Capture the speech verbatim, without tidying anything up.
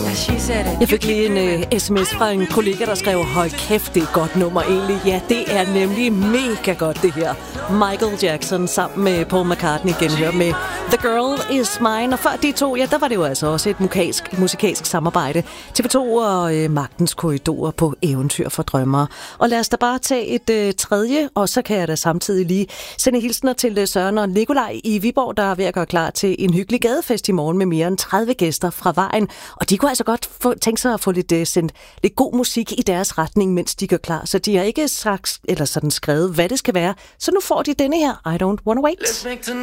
Jeg fik lige en uh, sms fra en kollega, der skrev, hold kæft, det er et godt nummer egentlig. Ja, det er nemlig mega godt det her. Michael Jackson sammen med Paul McCartney genhør med The Girl Is Mine. Og før de to, ja, der var det jo altså også et musikalsk, musikalsk samarbejde. T V to og uh, Magtens Korridorer på Eventyr for Drømmere. Og lad os da bare tage et uh, tredje, og så kan jeg da samtidig lige sende hilsner til uh, Søren og Nikolaj i Viborg, der er ved at gøre klar til en hyggelig gadefest i morgen med mere end tredive gæster fra vejen. Og de kunne altså godt få, tænke sig at få lidt, uh, sendt lidt god musik i deres retning, mens de gør klar. Så de har ikke sagt, eller sådan skrevet, hvad det skal være. Så nu får de denne her, I Don't Wanna Wait.